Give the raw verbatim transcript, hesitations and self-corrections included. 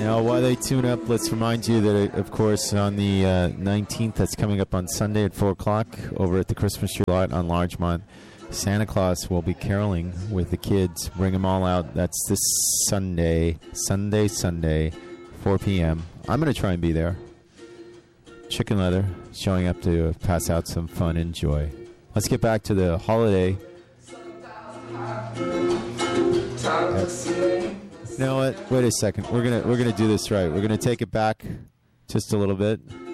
Now, while they tune up, let's remind you that, of course, on the uh, nineteenth, that's coming up on Sunday at four o'clock over at the Christmas tree lot on Largemont, Santa Claus will be caroling with the kids. Bring them all out. That's this Sunday, Sunday, Sunday, four p.m. I'm going to try and be there. Chicken Leather showing up to pass out some fun and joy. Let's get back to the holiday. You know what? Wait a second. We're gonna we're gonna do this right. We're gonna take it back just a little bit.